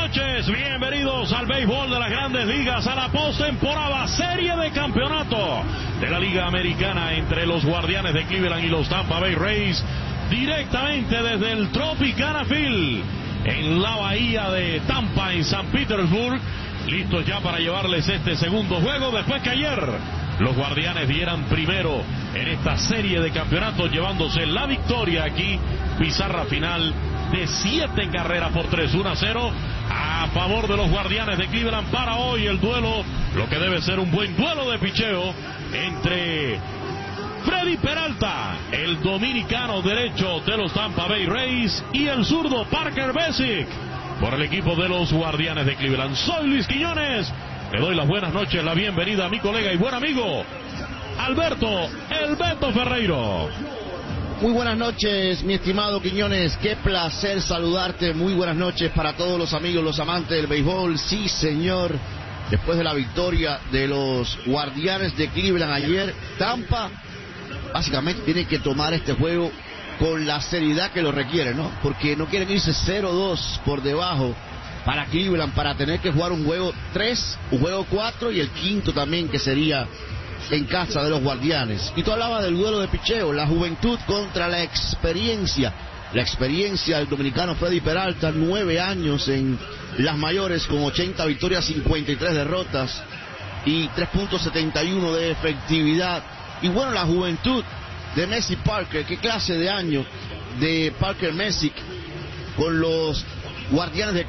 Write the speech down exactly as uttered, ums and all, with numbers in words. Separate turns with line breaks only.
noches, bienvenidos al béisbol de las Grandes Ligas, a la postemporada, serie de campeonato de la Liga Americana entre los Guardianes de Cleveland y los Tampa Bay Rays, directamente desde el Tropicana Field en la bahía de Tampa, en San Petersburg, listos ya para llevarles este segundo juego, después que ayer los Guardianes dieran primero en esta serie de campeonatos, llevándose la victoria aquí, pizarra final de siete carreras por tres, uno a cero a favor de los Guardianes de Cleveland. Para hoy el duelo, lo que debe ser un buen duelo de picheo entre Freddy Peralta, el dominicano derecho de los Tampa Bay Rays, y el zurdo Parker Besic por el equipo de los Guardianes de Cleveland. Soy Luis Quiñones, le doy las buenas noches, la bienvenida a mi colega y buen amigo Alberto El Beto Ferreiro.
Muy buenas noches, mi estimado Quiñones, qué placer saludarte. Muy buenas noches para todos los amigos, los amantes del béisbol. Sí, señor, después de la victoria de los Guardianes de Cleveland ayer, Tampa básicamente tiene que tomar este juego con la seriedad que lo requiere, ¿no? Porque no quieren irse cero dos por debajo para Cleveland, para tener que jugar un juego tres, un juego cuatro y el quinto también, que sería en casa de los Guardianes. Y tú hablabas del duelo de picheo, la juventud contra la experiencia. La experiencia del dominicano Freddy Peralta, nueve años en las mayores con ochenta victorias, cincuenta y tres derrotas y tres punto setenta y uno de efectividad. Y bueno, la juventud de Messi Parker, qué clase de año de Parker Messick con los Guardianes de